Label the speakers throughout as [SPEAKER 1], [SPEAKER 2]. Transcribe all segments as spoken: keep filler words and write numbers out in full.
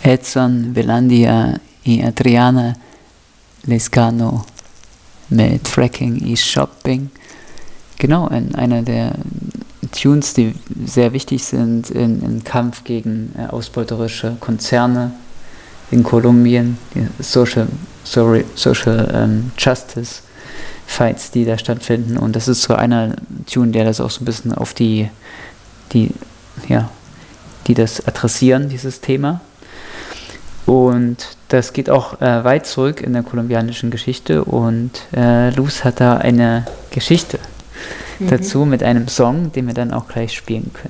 [SPEAKER 1] Edson, Velandia y Adriana Lescano mit Fracking is Shopping. Genau, in einer der Tunes, die sehr wichtig sind im, im Kampf gegen äh, ausbeuterische Konzerne in Kolumbien, die Social, sorry, Social ähm, Justice Fights, die da stattfinden. Und das ist so einer Tune, der das auch so ein bisschen auf die, die, ja, die das adressieren, dieses Thema. Und das geht auch äh, weit zurück in der kolumbianischen Geschichte und äh, Luz hat da eine Geschichte mhm. dazu mit einem Song, den wir dann auch gleich spielen können.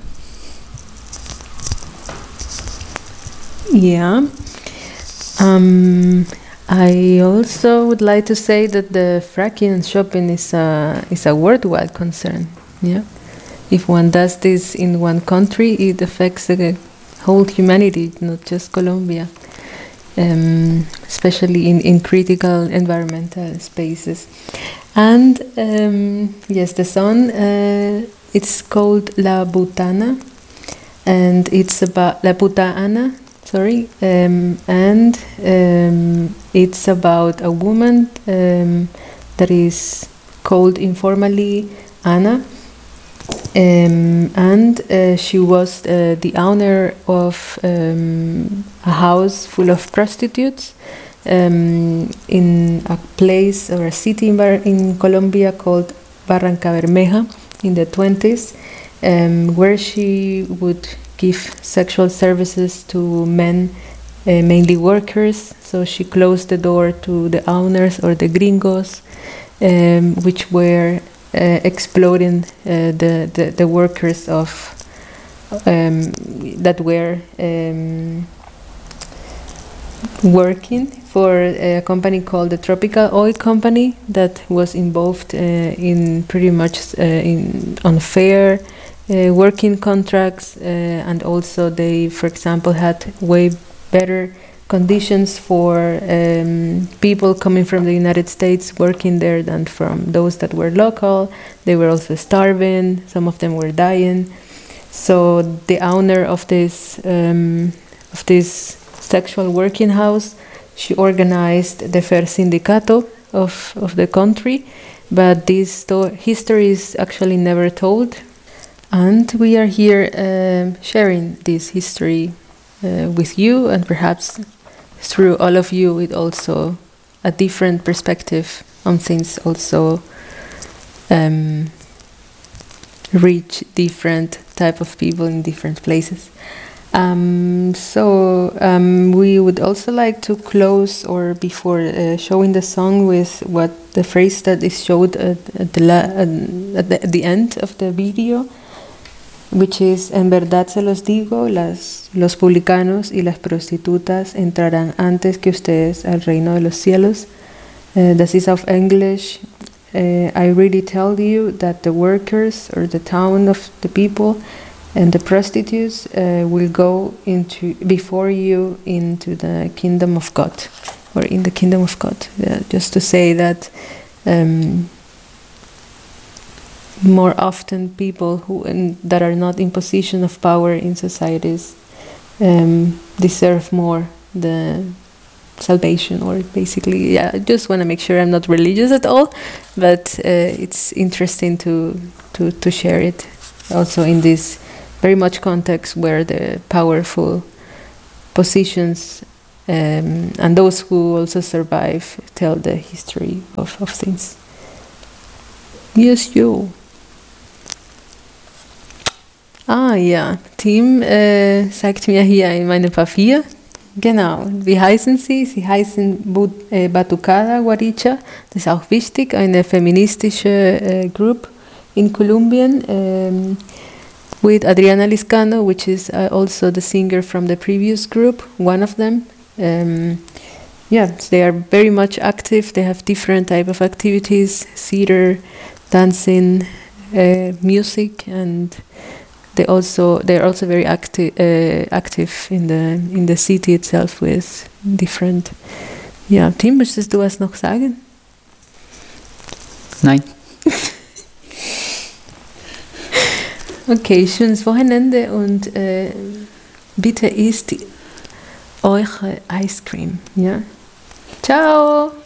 [SPEAKER 2] Yeah. Um, I also would like to say that the fracking and shopping is a, is a worldwide concern. Yeah. If one does this in one country, it affects the whole humanity, not just Colombia. Um, especially in, in critical environmental spaces. And um, yes, the song, uh, it's called La Butana, and it's about La Puta Ana, sorry, um, and um, it's about a woman um, that is called informally Ana. Um, and uh, she was uh, the owner of um, a house full of prostitutes um, in a place or a city in, Bar- in Colombia called Barranca Bermeja in the twenties, um, where she would give sexual services to men, uh, mainly workers. So she closed the door to the owners or the gringos, um, which were Uh, exploiting uh, the, the the workers of um, that were um, working for a company called the Tropical Oil Company that was involved uh, in pretty much uh, in unfair uh, working contracts, uh, and also they, for example, had way better conditions for um, people coming from the United States working there than from those that were local. They were also starving, some of them were dying. So the owner of this um, of this sexual working house, she organized the Fair Sindicato of, of the country, but this sto- history is actually never told. And we are here um, sharing this history uh, with you, and perhaps through all of you with also a different perspective on things, also um, reach different type of people in different places. Um, so um, we would also like to close, or before uh, showing the song, with what the phrase that is showed at, at, the, la- at, the, at the end of the video, which is: en verdad se los digo, las, los publicanos y las prostitutas entrarán antes que ustedes al reino de los cielos. Uh, this is of English. Uh, I really tell you that the workers, or the town of the people, and the prostitutes uh, will go into before you into the kingdom of God, or in the kingdom of God. Yeah, just to say that um, more often people who in, that are not in position of power in societies um, deserve more the salvation, or basically, yeah, I just want to make sure I'm not religious at all, but uh, it's interesting to, to, to share it also in this very much context where the powerful positions um, and those who also survive tell the history of, of things. Yes, you. Ah ja, Tim äh, sagt mir hier in meinem Papier, genau, wie heißen sie? Sie heißen But, äh, Batucada Guaricha, das ist auch wichtig, eine feministische äh, Group in Kolumbien, um, with Adriana Lescano, which is uh, also the singer from the previous group, one of them. Um, yeah, they are very much active, they have different type of activities, theater, dancing, uh, music, and They also they are also very active uh, active in the in the city itself with different. Ja, Tim, möchtest du was noch sagen?
[SPEAKER 1] Nein.
[SPEAKER 2] Okay, schönes Wochenende und äh, bitte isst eure Ice Cream. Ja? Ciao!